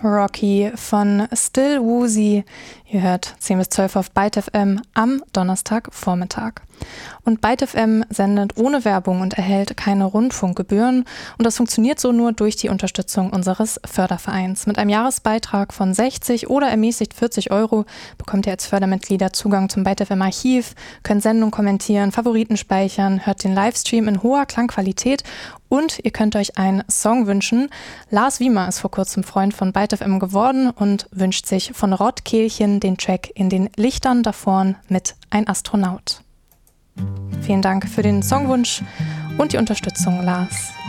Rocky von Still Woozy. Ihr hört 10 bis 12 auf Byte FM am Donnerstagvormittag. Und Byte FM sendet ohne Werbung und erhält keine Rundfunkgebühren. Und das funktioniert so nur durch die Unterstützung unseres Fördervereins. Mit einem Jahresbeitrag von 60 oder ermäßigt 40 € bekommt ihr als Fördermitglieder Zugang zum Byte FM Archiv, könnt Sendungen kommentieren, Favoriten speichern, hört den Livestream in hoher Klangqualität und ihr könnt euch einen Song wünschen. Lars Wiemer ist vor kurzem Freund von Byte FM geworden und wünscht sich von Rottkehlchen den Track In den Lichtern da vorn mit Ein Astronaut. Vielen Dank für den Songwunsch und die Unterstützung, Lars.